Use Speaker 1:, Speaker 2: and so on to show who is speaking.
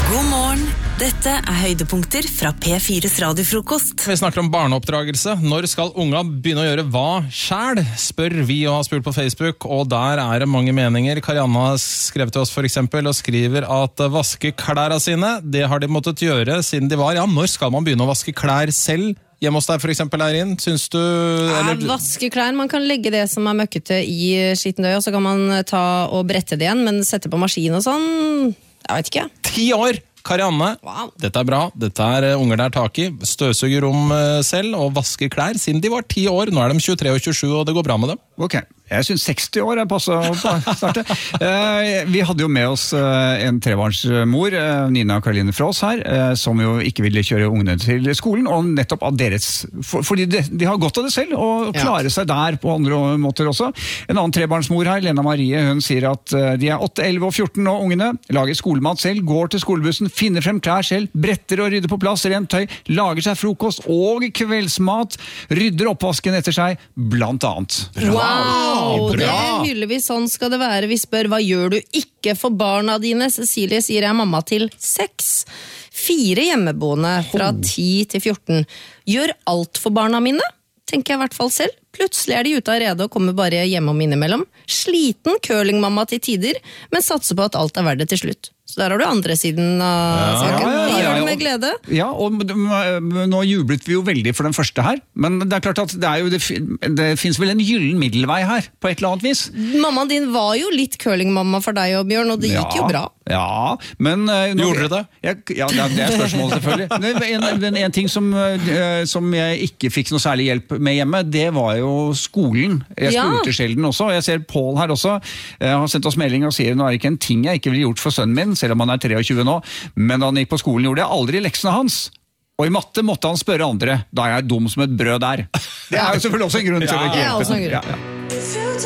Speaker 1: God morgen, dette høydepunkter fra P4's radiofrokost.
Speaker 2: Vi snakker om barneoppdragelse. Når skal unga begynne å gjøre hva selv? Spør vi og har spurt på Facebook, og der det mange meninger. Karianne har skrevet til oss for eksempel, og skriver at vaske klærne sine, det har de måttet gjøre siden de var. Ja, når skal man begynne å vaske klær selv? Hjemme hos deg for eksempel, Eirin, syns du? Eller...
Speaker 3: vaske klær, man kan legge det som møkkete i skittentøy, og så kan man ta og brette det igjen, men sette på maskin og sånn, jeg vet ikke.
Speaker 2: 10 år! Karianne,
Speaker 3: wow. Dette
Speaker 2: bra. Dette unger der tak i. Støvsuger rom selv og vasker klær siden de var 10 år. Nå de 23 og 27, og det går bra med dem.
Speaker 4: Ok, jeg synes 60 år passer på starte. Vi hadde jo med oss en trebarnsmor, Nina Karoline Frås her, som jo ikke ville kjøre ungene til skolen, og nettopp av deres, fordi de har godt av det selv, og klarer seg der på andre måter også. En annen trebarnsmor her, Lena Marie, hun sier at de 8, 11 og 14 nå, ungene, lager skolemat selv, går til skolebussen, finner frem klær selv, bretter og rydder på plass, rent tøy, lager seg frokost og kveldsmat, rydder oppvasken etter seg, blant annet.
Speaker 3: Wow, det hyller vi, sånn skal det være. Vi spør, hva gjør du ikke for barna dine? Cecilie sier jeg mamma til 6. 4 hjemmeboende fra 10 til 14. Gjør alt for barna mine, tenker jeg i hvert fall selv. Plutselig de ute av rede og kommer bare hjemme om innimellom. Sliten curlingmamma til tider, men satser på at alt verdt det til slutt. Så der har du andre siden av saken. Vi gjør det med glede.
Speaker 4: Ja, og nå jublet vi jo veldig for den første her, men det klart at det finnes vel en gyllen middelvei her, på et eller annet vis.
Speaker 3: Mammaen din var jo litt curlingmamma for deg og Bjørn, og det gikk jo bra.
Speaker 4: Ja, men...
Speaker 2: Gjorde du det?
Speaker 4: Ja, det spørsmålet selvfølgelig. En ting som jeg ikke fikk noe særlig hjelp med hjemme, det var jo skolen. Jeg spurte sjelden også, og jeg ser Paul her også. Jeg har sendt oss melding og sier, nå det ikke en ting jeg ikke ville gjort for sønnen min, selv om han 23 nå, men da han gikk på skolen gjorde jeg aldri leksene hans. Og i matte måtte han spørre andre, da jeg dum som et brød der. Det jo selvfølgelig også en grunn til å ikke hjelpe.